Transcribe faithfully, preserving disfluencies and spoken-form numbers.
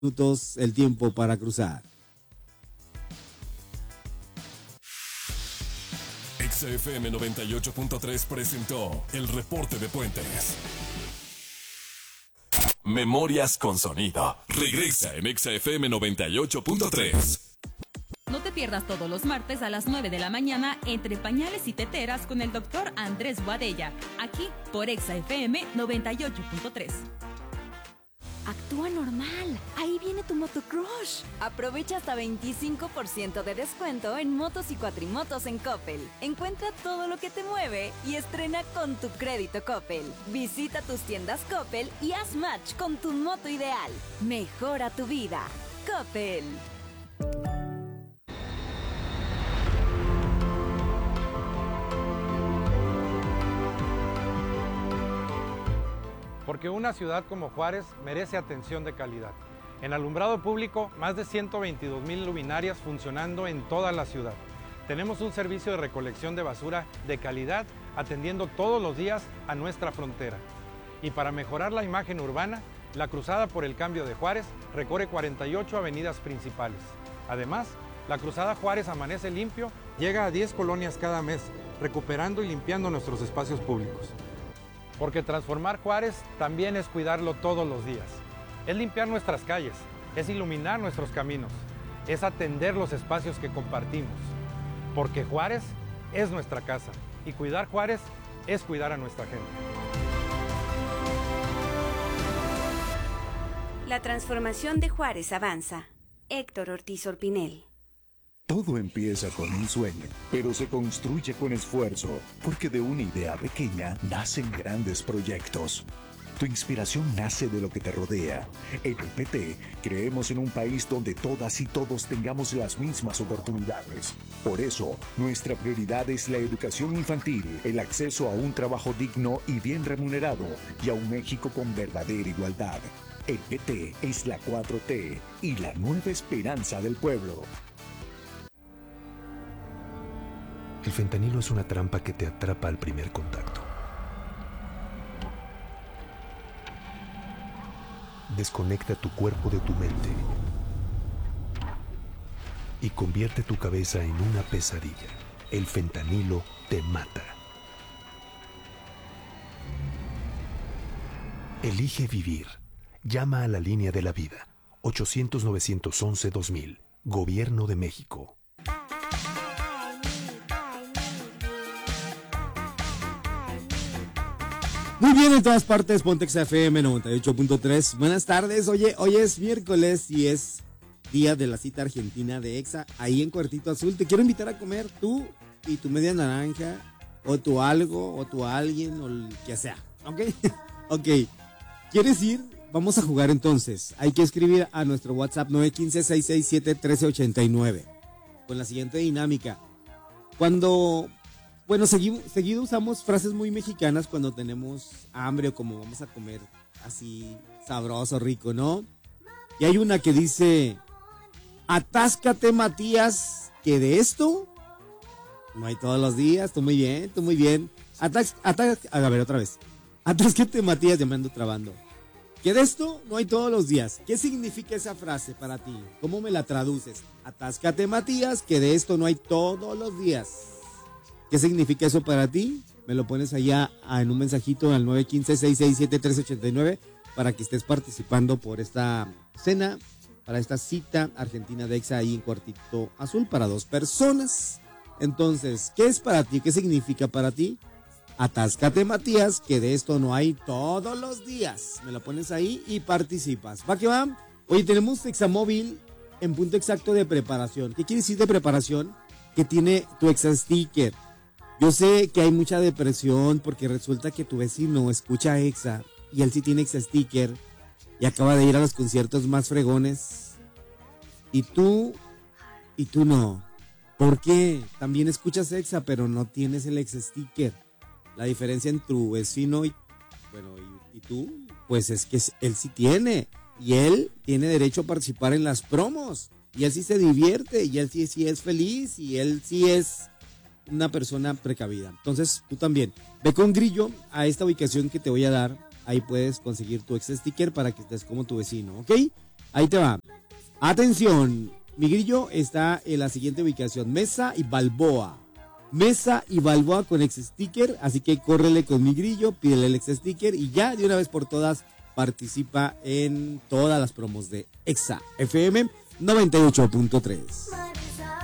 Minutos el tiempo para cruzar. Exa F M noventa y ocho punto tres presentó el reporte de Puentes. Memorias con sonido. Regresa en Exa F M noventa y ocho punto tres. No te pierdas todos los martes a las nueve de la mañana entre pañales y teteras con el doctor Andrés Boadella, aquí por Exa F M noventa y ocho punto tres. Actúa normal, ahí viene tu motocrush. Aprovecha hasta veinticinco por ciento de descuento en motos y cuatrimotos en Coppel. Encuentra todo lo que te mueve y estrena con tu crédito Coppel. Visita tus tiendas Coppel y haz match con tu moto ideal. Mejora tu vida. Coppel. Porque una ciudad como Juárez merece atención de calidad. En alumbrado público, más de ciento veintidós mil luminarias funcionando en toda la ciudad. Tenemos un servicio de recolección de basura de calidad, atendiendo todos los días a nuestra frontera. Y para mejorar la imagen urbana, la Cruzada por el Cambio de Juárez recorre cuarenta y ocho avenidas principales. Además, la Cruzada Juárez Amanece Limpio llega a diez colonias cada mes, recuperando y limpiando nuestros espacios públicos. Porque transformar Juárez también es cuidarlo todos los días. Es limpiar nuestras calles, es iluminar nuestros caminos, es atender los espacios que compartimos. Porque Juárez es nuestra casa y cuidar Juárez es cuidar a nuestra gente. La transformación de Juárez avanza. Héctor Ortiz Orpinel. Todo empieza con un sueño, pero se construye con esfuerzo, porque de una idea pequeña nacen grandes proyectos. Tu inspiración nace de lo que te rodea. En el P T creemos en un país donde todas y todos tengamos las mismas oportunidades. Por eso, nuestra prioridad es la educación infantil, el acceso a un trabajo digno y bien remunerado, y a un México con verdadera igualdad. El P T es la cuatro T y la nueva esperanza del pueblo. El fentanilo es una trampa que te atrapa al primer contacto. Desconecta tu cuerpo de tu mente y convierte tu cabeza en una pesadilla. El fentanilo te mata. Elige vivir. Llama a la línea de la vida. ochocientos, novecientos once, dos mil. Gobierno de México. Muy bien, en todas partes, ponte Exa F M noventa y ocho punto tres. Buenas tardes, oye, hoy es miércoles y es día de la cita argentina de Exa, ahí en Cuartito Azul. Te quiero invitar a comer tú y tu media naranja, o tu algo, o tu alguien, o el que sea, ¿ok? Ok, ¿quieres ir? Vamos a jugar entonces. Hay que escribir a nuestro WhatsApp nueve uno cinco, seis seis siete, uno tres ocho nueve con la siguiente dinámica. Cuando... Bueno, seguido, seguido usamos frases muy mexicanas cuando tenemos hambre o como vamos a comer así sabroso, rico, ¿no? Y hay una que dice, atáscate, Matías, que de esto no hay todos los días. Tú muy bien, tú muy bien. Atás, atás, a ver, otra vez. Atáscate, Matías, ya me ando trabando. Que de esto no hay todos los días. ¿Qué significa esa frase para ti? ¿Cómo me la traduces? Atáscate, Matías, que de esto no hay todos los días. ¿Qué significa eso para ti? Me lo pones allá en un mensajito al nueve uno cinco, seis seis siete, uno tres ocho nueve para que estés participando por esta cena, para esta cita argentina de Exa ahí en Cuartito Azul para dos personas. Entonces, ¿qué es para ti? ¿Qué significa para ti? Atáscate, Matías, que de esto no hay todos los días. Me lo pones ahí y participas. ¿Va que va? Oye, tenemos Examóvil en punto exacto de preparación. ¿Qué quiere decir de preparación? Que tiene tu Exa Sticker. Yo sé que hay mucha depresión porque resulta que tu vecino escucha Exa y él sí tiene Exa Sticker y acaba de ir a los conciertos más fregones. Y tú, y tú no. ¿Por qué? También escuchas Exa, pero no tienes el Exa Sticker. La diferencia entre tu vecino y, bueno, y, y tú, pues es que él sí tiene. Y él tiene derecho a participar en las promos. Y él sí se divierte, y él sí, sí es feliz, y él sí es una persona precavida. Entonces, tú también. Ve con Grillo a esta ubicación que te voy a dar. Ahí puedes conseguir tu Exa Sticker para que estés como tu vecino, ¿ok? Ahí te va. Atención, mi grillo está en la siguiente ubicación, Mesa y Balboa. Mesa y Balboa con ex sticker, así que córrele con mi grillo, pídele el ex sticker y ya de una vez por todas participa en todas las promos de Exa F M noventa y ocho punto tres.